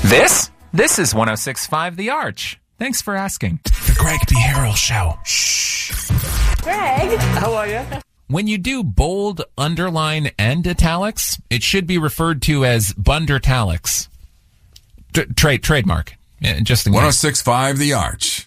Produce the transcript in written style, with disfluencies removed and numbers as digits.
This is 106.5 The Arch. Thanks for asking. The Greg B. Harrell Show. Shh. Greg. How are you? When you do bold, underline, and italics, it should be referred to as bundertalics. Trademark. Just in case. 106.5 The Arch.